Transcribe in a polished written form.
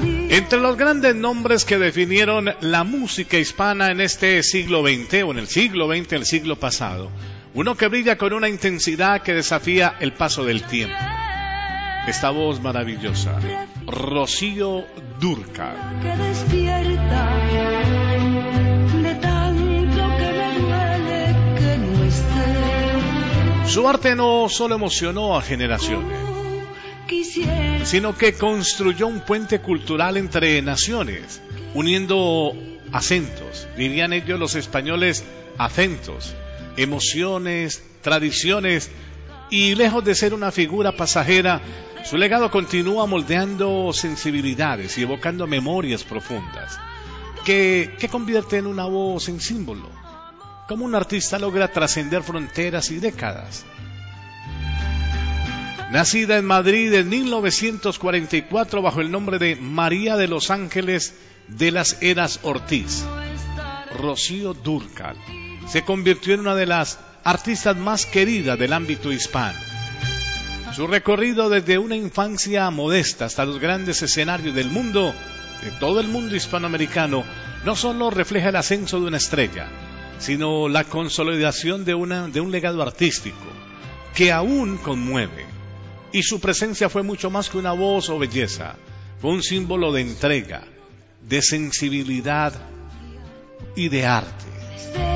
Entre los grandes nombres que definieron la música hispana en este siglo XX, o en el siglo XX, el siglo pasado, uno que brilla con una intensidad que desafía el paso del tiempo. Esta voz maravillosa, Rocío Dúrcal. Que despierta de tanto que me duele que no esté. Su arte no solo emocionó a generaciones, sino que construyó un puente cultural entre naciones, uniendo acentos, dirían ellos los españoles, acentos, emociones, tradiciones, y lejos de ser una figura pasajera, su legado continúa moldeando sensibilidades y evocando memorias profundas, que convierte en una voz en símbolo, como un artista logra trascender fronteras y décadas. Nacida en Madrid en 1944 bajo el nombre de María de los Ángeles de las Heras Ortiz, Rocío Dúrcal se convirtió en una de las artistas más queridas del ámbito hispano. Su recorrido desde una infancia modesta hasta los grandes escenarios del mundo, de todo el mundo hispanoamericano, no solo refleja el ascenso de una estrella, sino la consolidación de un legado artístico que aún conmueve. Y su presencia fue mucho más que una voz o belleza, fue un símbolo de entrega, de sensibilidad y de arte.